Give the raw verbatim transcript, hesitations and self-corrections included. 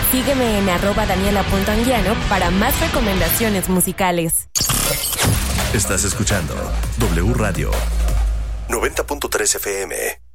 Sígueme en arroba daniela punto anguiano para más recomendaciones musicales. Estás escuchando W Radio noventa punto tres F M.